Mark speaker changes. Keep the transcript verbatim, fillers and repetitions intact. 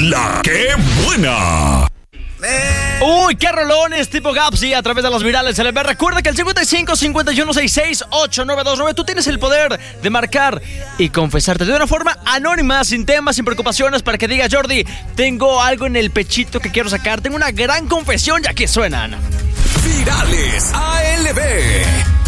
Speaker 1: La que buena.
Speaker 2: Uy, qué rolones tipo Gapsi a través de los virales L B. Recuerda que el cincuenta y cinco, cincuenta y uno, sesenta y seis, ocho nueve dos nueve tú tienes el poder de marcar y confesarte de una forma anónima, sin temas, sin preocupaciones, para que digas: Jordi, tengo algo en el pechito que quiero sacar, tengo una gran confesión, ya que suenan
Speaker 1: Virales A L B.